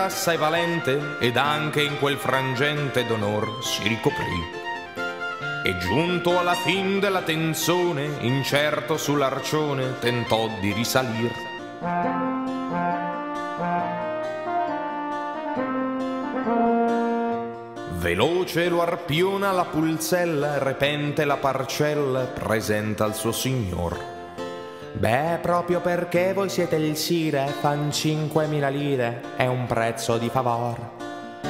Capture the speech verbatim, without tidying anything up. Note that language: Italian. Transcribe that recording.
assai valente ed anche in quel frangente d'onor si ricoprì. E giunto alla fin della tenzone, incerto sull'arcione tentò di risalir. Veloce lo arpiona la pulzella, repente la parcella presenta al suo signor. Beh, proprio perché voi siete il sire, fan cinquemila lire, è un prezzo di favor.